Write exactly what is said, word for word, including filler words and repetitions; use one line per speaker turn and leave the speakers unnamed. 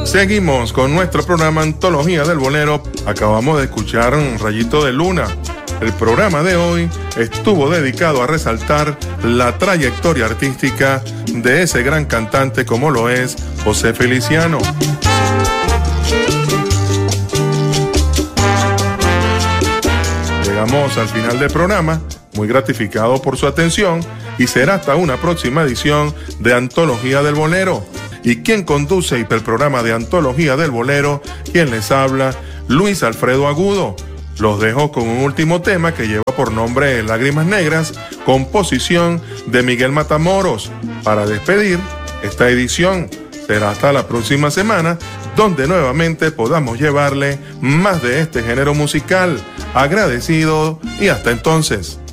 Seguimos con nuestro programa Antología del Bolero. Acabamos de escuchar Rayito de Luna. El programa de hoy estuvo dedicado a resaltar la trayectoria artística de ese gran cantante como lo es José Feliciano. Llegamos al final del programa, muy gratificado por su atención, y será hasta una próxima edición de Antología del Bolero. Y quien conduce el programa de Antología del Bolero, quien les habla, Luis Alfredo Agudo. Los dejo con un último tema que lleva por nombre Lágrimas Negras, composición de Miguel Matamoros. Para despedir esta edición, será hasta la próxima semana, donde nuevamente podamos llevarle más de este género musical. Agradecido y hasta entonces.